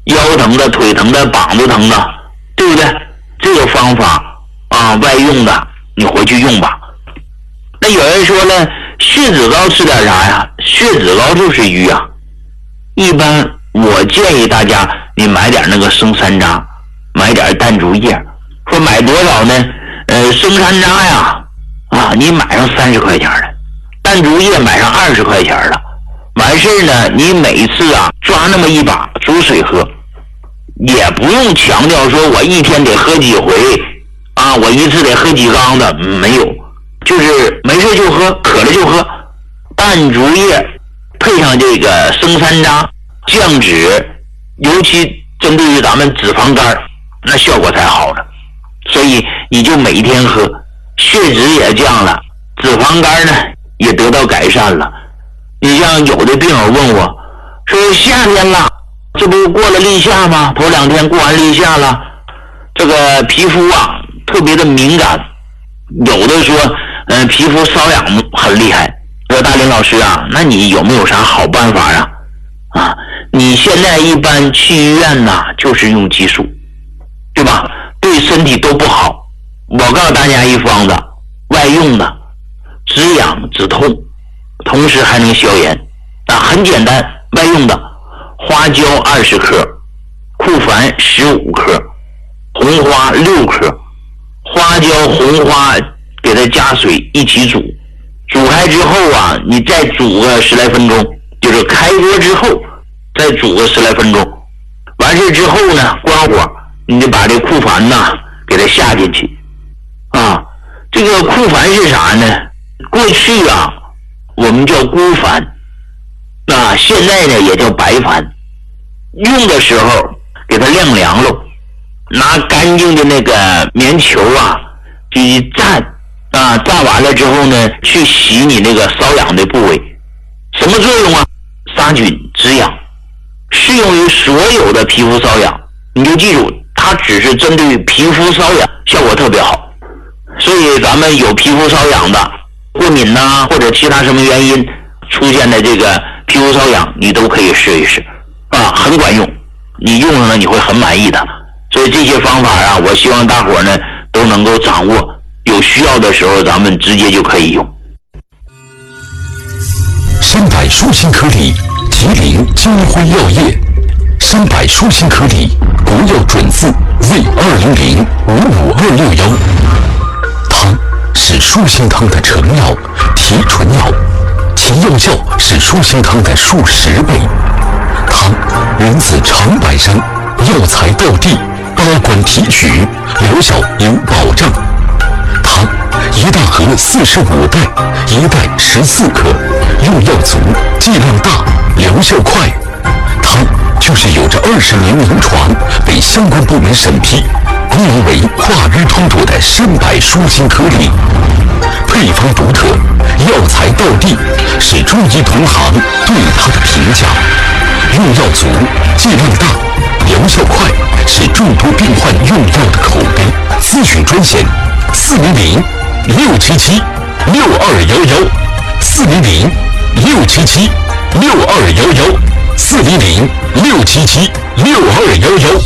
腰疼的、腿疼的、膀子疼的，对不对？这个方法啊，外用的，你回去用吧。那有人说了，血脂高吃点啥呀？血脂高就是瘀啊。一般我建议大家，你买点那个生山楂，买点淡竹叶。说买多少呢？生山楂呀，啊，你买上30块钱的，淡竹叶买上20块钱的。完事呢，你每次啊抓那么一把煮水喝，也不用强调说我一天得喝几回啊，我一次得喝几缸的，没有，就是没事就喝，渴了就喝。淡竹叶配上这个生山楂，降脂，尤其针对于咱们脂肪肝，那效果才好呢。所以你就每天喝，血脂也降了，脂肪肝呢也得到改善了。你像有的病友问我说，夏天了，这不过了立夏吗？头2天过完立夏了，这个皮肤啊特别的敏感，有的说皮肤瘙痒很厉害。说大林老师啊，那你有没有啥好办法呀？啊，你现在一般去医院呢，就是用激素，对吧？对身体都不好。我告诉大家一方子，外用的，止痒止痛，同时还能消炎啊，很简单。外用的，花椒20克，库凡15克，红花6克，花椒红花给它加水一起煮，煮开之后啊，你再煮个10来分钟，就是开锅之后再煮个10来分钟。完事之后呢，关火，你就把这库凡呐给它下进去啊。这个库凡是啥呢？过去啊我们叫孤矾啊，现在呢也叫白矾。用的时候给它晾凉了，拿干净的那个棉球啊就一蘸啊，蘸完了之后呢，去洗你那个瘙痒的部位。什么作用啊？杀菌止痒，适用于所有的皮肤瘙痒。你就记住，它只是针对于皮肤瘙痒，效果特别好。所以咱们有皮肤瘙痒的，过敏呐，或者其他什么原因出现的这个皮肤瘙痒，你都可以试一试啊，很管用。你用了呢，你会很满意的。所以这些方法啊，我希望大伙呢都能够掌握，有需要的时候咱们直接就可以用。 山柏舒心颗粒，吉林金辉药业。山柏舒心颗粒，国药准字 Z200-55261。它是舒心汤的成药、提纯药，其药效是舒心汤的数10倍。它源自长白山，药材到地，8管提取，疗效有保障。它一大盒45袋，一袋14克，用药足，剂量大，疗效快。它就是有着20年临床，被相关部门审批，功能为化瘀通堵的山柏舒心颗粒。配方独特，药材到地，是中医同行对它的评价。用药足，剂量大，疗效快，是众多病患用药的口碑。咨询专线400-677-6211，400-677-6211，400-677-6211。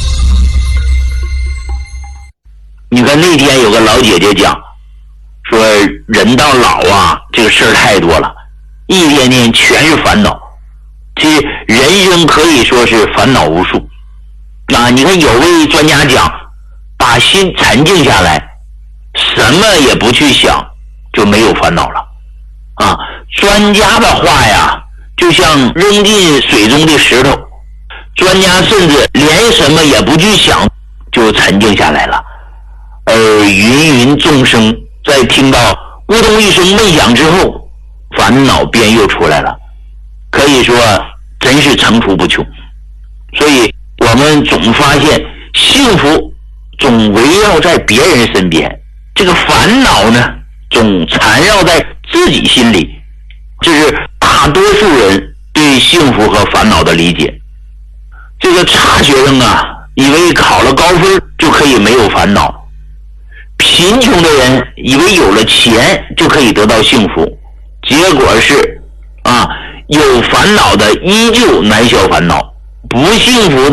你看那天有个老姐姐讲，说人到老啊，这个事儿太多了，一天天全是烦恼，这人生可以说是烦恼无数啊。你看有位专家讲，把心沉静下来，什么也不去想，就没有烦恼了啊。专家的话呀，就像扔进水中的石头，专家甚至连什么也不去想，就沉静下来了。而芸芸众生在听到咕咚一声闷响之后，烦恼便又出来了，可以说真是层出不穷。所以我们总发现幸福总围绕在别人身边，这个烦恼呢总缠绕在自己心里，这是大多数人对幸福和烦恼的理解。这个差学生啊，以为考了高分就可以没有烦恼，贫穷的人以为有了钱就可以得到幸福，结果是有烦恼的依旧难消烦恼，不幸福的